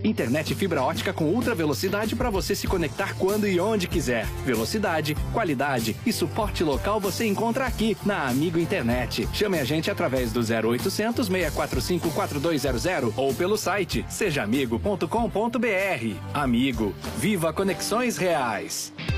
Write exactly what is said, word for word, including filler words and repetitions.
Internet fibra ótica com ultra velocidade para você se conectar quando e onde quiser. Velocidade, qualidade e suporte local você encontra aqui na Amigo Internet. Chame a gente através do zero oitocentos, seis quatro cinco, quatro dois zero zero ou pelo site seja amigo ponto com ponto br. Amigo, viva conexões reais.